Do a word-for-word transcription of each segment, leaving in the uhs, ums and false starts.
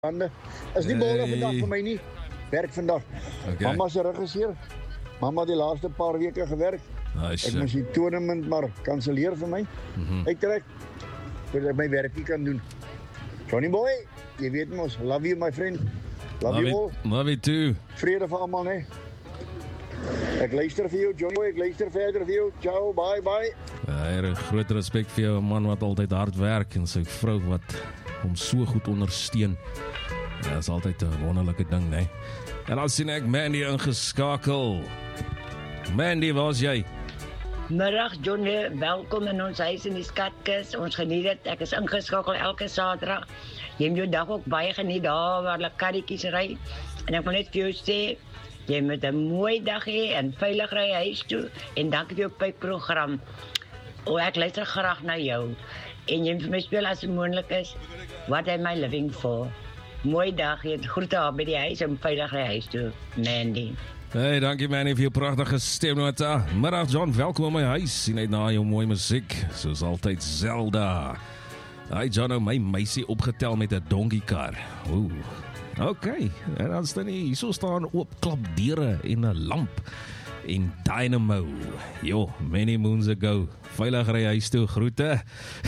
hande. Is nie bol Hey. vandag vir my nie. Werk vandag. Okay. Mama se rug is hier. Mama die laaste paar weke gewerk. Ah, Ek shit. moes die tournament maar kanselleer vir my. Mhm. Uittrek. Sodat ek my werkie kan doen. Johnny boy, jy weet mos, love you my friend. Love, Love you it, all. love it too. Vrede vir almal, né? Ek luister vir jou, Johnny boy, ek luister verder vir jou. Ciao, bye bye. Ja, hier, groot respek vir jou, 'n man wat altyd hard werk en sy vrou wat hom so goed ondersteun. Ja, is altyd 'n wonderlike ding, né? En dan sien ek Mandy ingeskakel. Mandy, waar's jy? Middag Johnny, welkom in ons huis in die skatkis. Ons geniet dit. Ek is ingeskakel elke Saterdag. Jy moet jou dag ook baie geniet daar waar hulle karretjies ry. En ek wil net vir jou sê, jy moet 'n mooi dag hê en veilig ry huis toe. En dankie vir jou pypprogram. O, ek luister graag na jou. En jy moet vir my speel as dit moontlik is. What am I living for? Mooi dag, jy groete haar by die huis en veilig ry huis toe, Mandy. Hey, dankie Manny vir jou pragtige stemnota. Middag John, welkom in my huis. Sien uit na jou mooi musiek, soos altyd Zelda. Hy John, nou my meisie opgetel met 'n donkiekar. Ooh. Okay, en dan staan hier, hierso staan oop klap deure en 'n lamp en dynamo. Jo, many moons ago. Veilig ry huis toe, groete.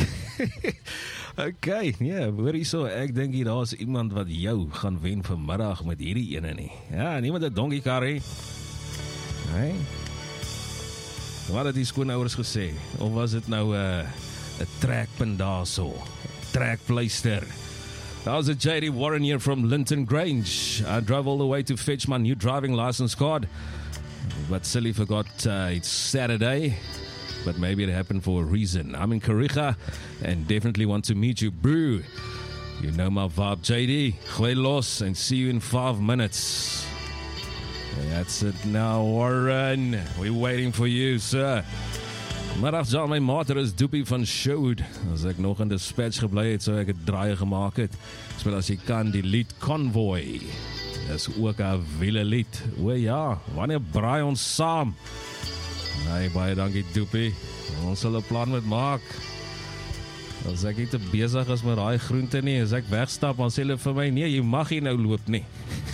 Okay, ja, hoor hierso, ek dink hier daar's iemand wat jou gaan wen vanmiddag met hierdie ene nie. Ja, niemand 'n donkiekar hê. Nee. Wat het die skoonouers gesê? Of was dit nou 'n uh, 'n trekpunt daarso? Trekpleister. That was a J D Warren here from Linton Grange. I drove all the way to fetch my new driving license card. But silly forgot uh, it's Saturday. But maybe it happened for a reason. I'm in Kariga and definitely want to meet you, bro. You know my vibe, J D. Goeie los and see you in five minutes. That's it now, Warren. We're waiting for you, sir. Middag, Jan, my mater is Doopie van Sherwood. As ek nog in Dispatch gebly het, sou ek 'n draai gemaak het. Speel as jy kan die lied Convoy. Dis ook 'n wiele lied. O ja, wanneer braai ons saam? Nee, baie dankie Doopie. Ons sal 'n plan met maak. As ek nie te besig is met daai groente nie, as ek wegstap, dan sê hulle vir my, nee, jy mag nie nou loop nie.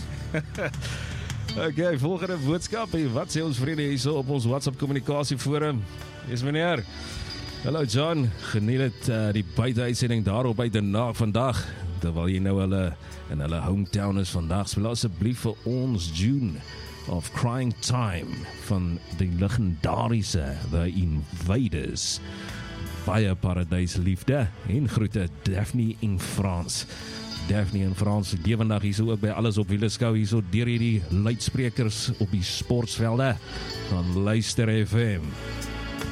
Okay, volgende boodskap. Wat sê ons vriende hierso op ons WhatsApp kommunikasieforum? Yes, meneer. Hallo John, geniet dit uh, die buiteuitsending daarop uit en na vandag. Terwyl jy nou hulle in hulle hometown is vandag, speel asseblief vir ons June of Crying Time van die legendariese The Invaders. Baie paradysliefde en groete Daphne in Frans. Daphne in Frans, gewendag hierso ook by Alles op Wiele skou hierso deur hierdie luidsprekers op die sportsvelde van Luister F M.